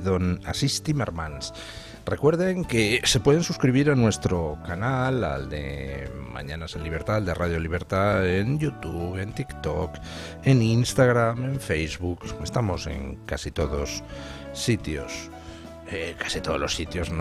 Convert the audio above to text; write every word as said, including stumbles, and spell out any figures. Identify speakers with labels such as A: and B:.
A: don Asís Timmermans. Recuerden que se pueden suscribir a nuestro canal, al de Mañanas en Libertad, al de Radio Libertad, en YouTube, en TikTok, en Instagram, en Facebook. Estamos en casi todos sitios. Eh, casi todos los sitios, ¿no?